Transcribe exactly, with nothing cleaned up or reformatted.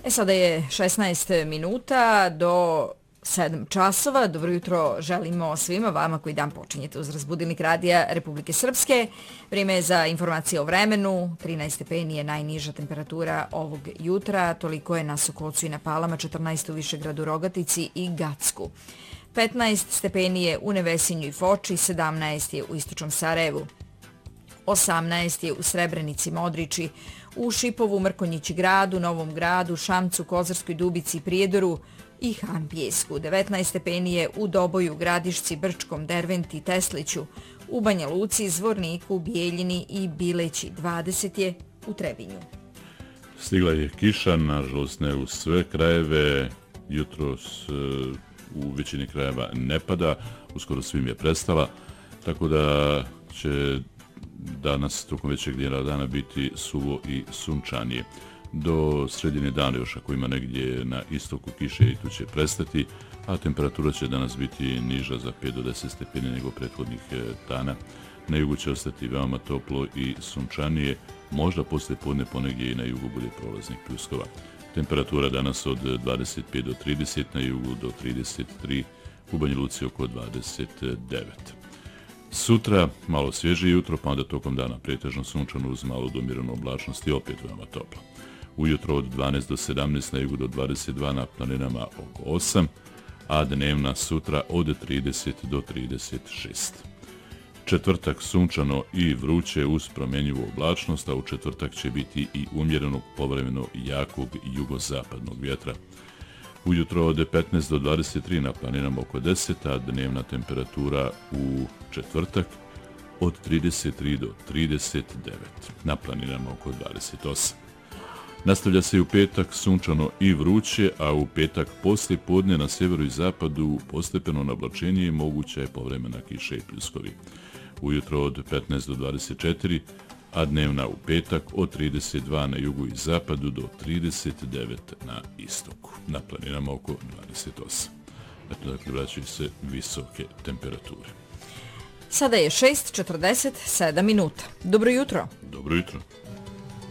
E sada je šesnaest minuta do sedam časova. Dobro jutro želimo svima vama koji dan počinjete uz Razbudilnik radija Republike Srpske. Vrijeme je za informacije o vremenu. trinaest stepeni je najniža temperatura ovog jutra. Toliko je na Sokolcu i na Palama, četrnaest u Višegradu, Rogatici i Gacku. petnaest stepeni je u Nevesinju i Foči, sedamnaest je u Istočnom Sarajevu. osamnaest je u Srebrenici, Modriči, u Šipovu, Mrkonjići gradu, Novom gradu, Šamcu, Kozarskoj Dubici, Prijedoru i Han Pijesku. devetnaest stepeni je u Doboju, Gradišci, Brčkom, Derventi, Tesliću, u Banja Luci, Zvorniku, Bijeljini i Bileći. dvadeset je u Trebinju. Stigla je kiša, nažalost ne u sve krajeve, jutros u većini krajeva ne pada, uskoro svim je prestala, tako da će danas tokom većeg dijela dana biti suvo i sunčanije. Do sredine dana još ako ima negdje na istoku kiše i tu će prestati, a temperatura će danas biti niža za pet do deset stepeni nego prethodnih dana. Na jugu će ostati veoma toplo i sunčanije, možda poslije podne ponegdje i na jugu bude prolaznih pljuskova. Temperatura danas od dvadeset pet do trideset, na jugu do trideset tri, u Banja Luci oko dvadeset devet. Sutra malo svježije jutro, pa onda tokom dana pretežno sunčano uz malo do umjerene oblačnosti, opet veoma toplo. Ujutro od dvanaest do sedamnaest, na jugu do dvadeset dva, na planinama oko osam, a dnevna sutra od trideset do trideset šest. Četvrtak sunčano i vruće uz promjenjivu oblačnost, a u četvrtak će biti i umjerenog povremeno jakog jugozapadnog vjetra. Ujutro od petnaest do dvadeset tri, na planinama oko deset, a dnevna temperatura u četvrtak od trideset tri do trideset devet, na planinama oko dvadeset osam. Nastavlja se i u petak sunčano i vruće, a u petak poslije podne na sjeveru i zapadu postepeno nablačenije, moguća je povremena kiša i pljuskovi. Ujutro od petnaest do dvadeset četiri, a dnevna u petak od trideset dva na jugu i zapadu do trideset devet na istoku, na planinama oko dvadeset osam. Dakle, vraćaju se visoke temperature. Sada je šest četrdeset sedam minuta. Dobro jutro. Dobro jutro.